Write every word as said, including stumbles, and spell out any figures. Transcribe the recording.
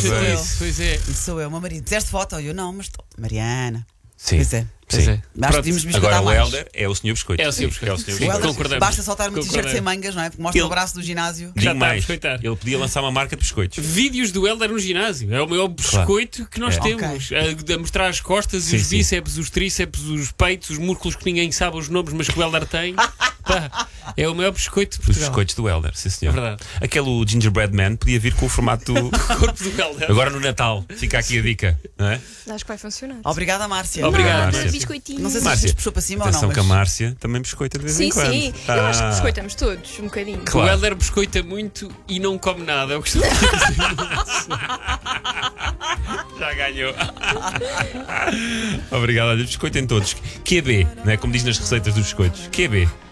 chatice. Pois é. Sou eu, meu marido. Dizeste foto? Eu não, mas estou. Mariana. Sim. Pois é. Pois é. Nós pedimos biscoitar Agora o mais. Helder é o senhor Biscoito. É o senhor Biscoito. É o senhor O Biscoito. Helder, concordamos. basta soltar uma t-shirt Concordamos. sem mangas, não é? Porque mostra Ele- o braço do ginásio. Digo Já está a mais, biscoitar. ele podia lançar uma marca de biscoitos. Vídeos do Helder no ginásio. É o maior biscoito que nós É. temos. A, a mostrar as costas, Sim, os sim. bíceps, os tríceps, os peitos, os músculos que ninguém sabe os nomes, mas que o Helder tem. Pá, é o maior biscoito de Os Portugal. biscoitos do Helder, sim senhor. É verdade. Aquele o Gingerbread Man podia vir com o formato do. O corpo do Helder. Agora no Natal, fica aqui a dica, não é? Acho que vai funcionar. Obrigada, Márcia. Obrigado, Ah, Márcia. Márcia. Biscoitinho. Não sei se Márcia, isto puxou para cima ou Atenção não, que a mas... Márcia também biscoita de vez Sim, em quando. sim. Eu acho que Ah, biscoitamos todos, um bocadinho. O Claro. Helder biscoita muito e não come nada. É o que estou a dizer. Já ganhou. Obrigado, olha, biscoitem todos. Q B, não é? Como diz nas receitas dos biscoitos. Q B.